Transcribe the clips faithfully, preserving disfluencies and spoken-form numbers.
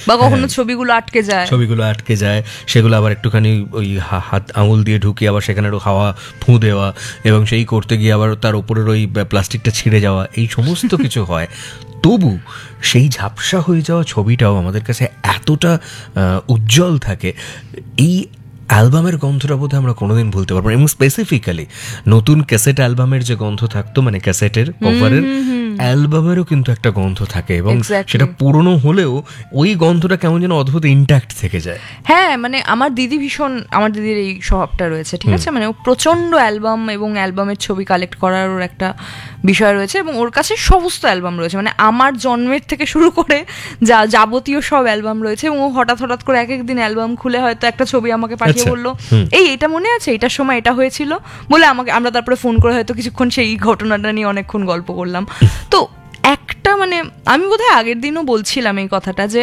বা কখনো ছবিগুলো আটকে যায় ছবিগুলো আটকে যায় সেগুলো আবার একটুখানি ওই হাত আঙুল দিয়ে ঢুকিয়ে আবার সেখানে একটু হাওয়া ফুঁ দেওয়া এবং সেই করতে গিয়ে আবার তার উপরের ওই প্লাস্টিকটা ছিঁড়ে যাওয়া, এই সমস্ত কিছু হয়। তবু সেই ঝাপসা হয়ে যাওয়া ছবিটাও আমাদের কাছে এতটা উজ্জ্বল থাকে। এই অ্যালবামের গন্ধটা বোধহয় আমরা কোনোদিন ভুলতে পারবো না। এবং স্পেসিফিক্যালি নতুন ক্যাসেট অ্যালবামের যে গন্ধ থাকতো, মানে ক্যাসেটের কভারের, অ্যালবামেরও কিন্তু একটা গন্ধ থাকে এবং সেটা পুরনো হলেও ওই গন্ধটা কেমন যেন অদ্ভুত ইন্ট্যাক্ট থেকে যায়। হ্যাঁ, মানে আমার দিদি ভীষণ, আমার দিদির এই স্বভাবটা রয়েছে, ঠিক আছে, মানে ও প্রচণ্ড অ্যালবাম এবং অ্যালবামের ছবি কালেক্ট করার ওর একটা বিষয় রয়েছে এবং ওর কাছে সমস্ত অ্যালবাম রয়েছে, মানে আমার জন্মের থেকে শুরু করে যা যাবতীয় সব অ্যালবাম রয়েছে। এবং ও হঠাৎ হঠাৎ করে এক একদিন অ্যালবাম খুলে হয়তো একটা ছবি আমাকে পাঠিয়ে বললো, এই এটা মনে আছে, এটার সময় এটা হয়েছিল বলে আমাকে, আমরা তারপরে ফোন করে হয়তো কিছুক্ষণ সেই ঘটনাটা নিয়ে অনেকক্ষণ গল্প করলাম। তো একটা মানে আমি বোধহয় আগের দিনও বলছিলাম এই কথাটা, যে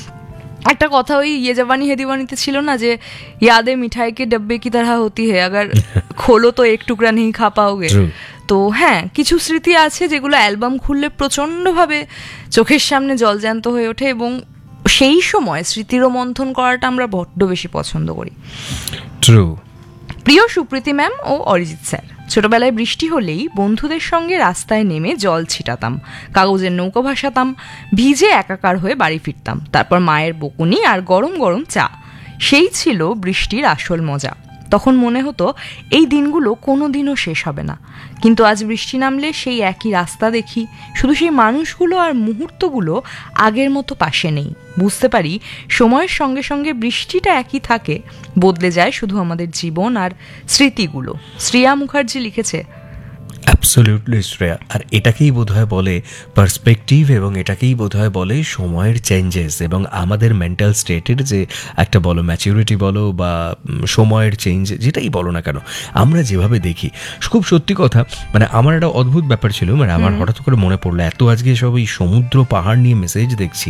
একটা কথা ওই ইয়ে জবানি হে দিওয়ানিতে ছিল না, যে ইয়াদে মিঠাই কে ডব্বে কি তরহ হতি হে, আগার খোলো তো এক টুকরা নেই খা পাওগে। তো হ্যাঁ, কিছু স্মৃতি আছে যেগুলো অ্যালবাম খুললে প্রচণ্ডভাবে চোখের সামনে জলজ্যান্ত হয়ে ওঠে এবং সেই সময় স্মৃতিরও মন্থন করাটা আমরা বড্ড বেশি পছন্দ করি। ট্রু। প্রিয় সুপ্রীতি ম্যাম ও অরিজিৎ স্যার, ছোটবেলায় বৃষ্টি হলেই বন্ধুদের সঙ্গে রাস্তায় নেমে জল ছিটাতাম, কাগজের নৌকো ভাসাতাম, ভিজে একাকার হয়ে বাড়ি ফিরতাম, তারপর মায়ের বকুনি আর গরম গরম চা, সেই ছিল বৃষ্টির আসল মজা। তখন মনে হতো এই দিনগুলো কোনো দিনও শেষ হবে না, কিন্তু আজ বৃষ্টি নামলে সেই একই রাস্তা দেখি, শুধু সেই মানুষগুলো আর মুহূর্তগুলো আগের মতো পাশে নেই। বুঝতে পারি সময়ের সঙ্গে সঙ্গে বৃষ্টিটা একই থাকে, বদলে যায় শুধু আমাদের জীবন আর স্মৃতিগুলো। শ্রেয়া মুখার্জি লিখেছে। অ্যাবসলিউটলি শ্রেয়া। আর এটাকেই বোধহয় বলে পার্সপেক্টিভ এবং এটাকেই বোধহয় বলে সময়ের চেঞ্জেস এবং আমাদের মেন্টাল স্টেটের যে একটা বলো ম্যাচিউরিটি বলো বা সময়ের চেঞ্জ, যেটাই বলো না কেন, আমরা যেভাবে দেখি, খুব সত্যি কথা, মানে আমার একটা অদ্ভুত ব্যাপার ছিল, মানে আমার হঠাৎ করে মনে পড়লো এত আজকে সব এই সমুদ্র পাহাড় নিয়ে মেসেজ দেখছি।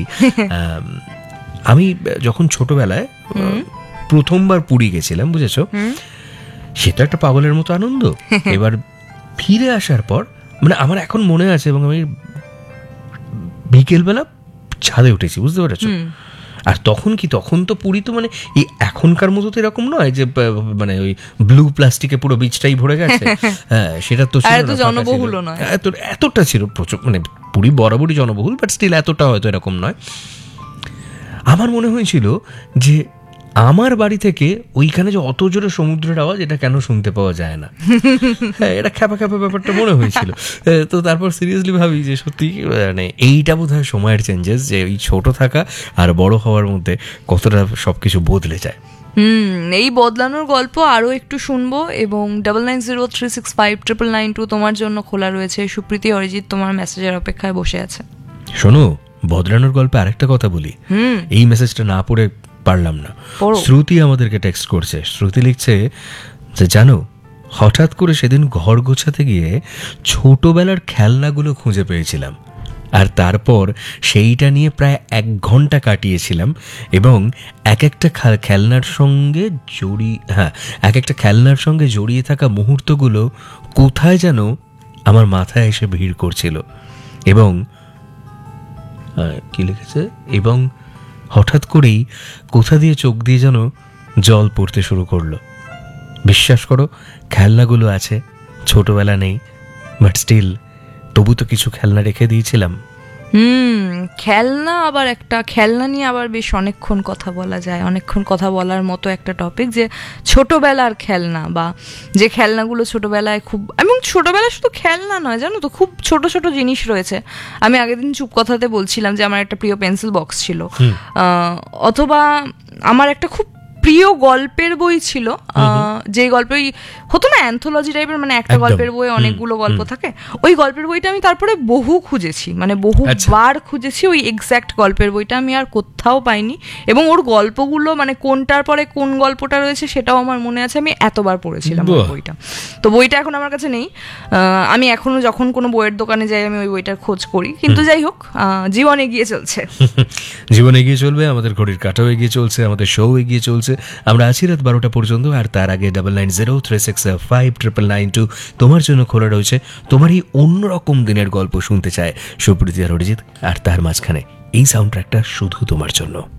আমি যখন ছোটবেলায় প্রথমবার পুরী গেছিলাম, বুঝেছো, সেটা একটা পাগলের মতো আনন্দ। এবার ফিরে আসার পর মানে আমার এখন মনে আছে এবং আমি বিকেলবেলা ছাদে উঠেছি, বুঝতে পেরেছো। আর তখন কি, তখন তো পুরী তো মানে এই এখনকার মতো তো এরকম নয় যে মানে ওই ব্লু প্লাস্টিকে পুরো বিচটাই ভরে গেছে, হ্যাঁ সেটা তো জনবহুল নয়, এত এতটা ছিল প্রচুর, মানে পুরী বরাবরই জনবহুল, বাট স্টিল এতটা হয়তো এরকম নয়। আমার মনে হয়েছিল যে আমার বাড়ি থেকে ওইখানে যে অত জোরে সমুদ্রের আওয়াজ, এটা কেন শুনতে পাওয়া যায় না, হ্যাঁ এটা খ্যাপা খ্যাপা ব্যাপারটা মনে হয়েছিল। তো তারপর সিরিয়াসলি ভাবি যে সত্যি মানে এইটা বোধ হয় সময়ের চেঞ্জেস, যে ওই ছোট থাকা আর বড় হওয়ার মধ্যে কতটা সব কিছু বদলে যায়। হুম, এই বদলানোর গল্প আরও একটু শুনবো এবং double nine zero three six five triple nine two তোমার জন্য খোলা রয়েছে। সুপ্রীতি, অরিজিৎ তোমার মেসেজের অপেক্ষায় বসে আছে। শোনো, বদলানোর গল্পে আরেকটা কথা বলি, এই মেসেজটা না পড়ে পারলাম না। শ্রুতি আমাদেরকে টেক্সট করছে। শ্রুতি লিখছে যে জানো, হঠাৎ করে সেদিন ঘর গোছাতে গিয়ে ছোটবেলার খেলনাগুলো খুঁজে পেয়েছিলাম, আর তারপর সেইটা নিয়ে প্রায় এক ঘন্টা কাটিয়েছিলাম এবং এক একটা খেলনার সঙ্গে জড়িয়ে হ্যাঁ এক একটা খেলনার সঙ্গে জড়িয়ে থাকা মুহূর্তগুলো কোথায় যেন আমার মাথায় এসে ভিড় করছিল এবং কি লিখেছে এবং হঠাৎ করেই কোথা দিয়ে চোখ দিয়ে যেন জল পড়তে শুরু করলো। বিশ্বাস করো, খেলনাগুলো আছে, ছোটবেলা নেই, বাট স্টিল তবু তো কিছু খেলনা রেখে দিয়েছিলাম। হুম, খেলনা আবার একটা খেলনা নিয়ে আবার বেশ অনেকক্ষণ কথা বলা যায়, অনেকক্ষণ কথা বলার মতো একটা টপিক, যে ছোটবেলার খেলনা বা যে খেলনাগুলো ছোটবেলায় খুব, এবং ছোটবেলায় শুধু খেলনা নয় জানো তো, খুব ছোট ছোট জিনিস রয়েছে। আমি আগের দিন চুপ কথাতে বলছিলাম যে আমার একটা প্রিয় পেন্সিল বক্স ছিল, অথবা আমার একটা খুব প্রিয় গল্পের বই ছিল, যে গল্প হতো না অ্যান্থোলজি টাইপের, মানে একটা গল্পের বই অনেকগুলো গল্প থাকে, ওই গল্পের বইটা আমি তারপরে বহু খুঁজেছি, মানে বহুবার খুঁজেছি ওই এক্স্যাক্ট গল্পের বইটা, আমি আর কোথাও পাইনি। এবং ওর গল্পগুলো মানে কোনটার পরে কোন গল্পটা রয়েছে সেটাও আমার মনে আছে, আমি এতবার পড়েছিলাম ওই বইটা। তো বইটা এখন আমার কাছে নেই, আমি এখনো যখন কোনো বইয়ের দোকানে যাই আমি ওই বইটার খোঁজ করি। কিন্তু যাই হোক, জীবন এগিয়ে চলছে, জীবন এগিয়ে চলবে, আমাদের ঘড়ির কাঁটাও এগিয়ে চলছে, আমাদের শো এগিয়ে চলছে। আমরা আছি রাত বারোটা পর্যন্ত, আর তার আগে double nine zero three six five triple nine two তোমার জন্য খোলা রয়েছে। তোমারই অন্যরকম দিনের গল্প শুনতে চায় সুপ্রীতি আর অরিজিৎ, আর তার মাঝখানে এই সাউন্ড ট্র্যাকটা শুধু তোমার জন্য।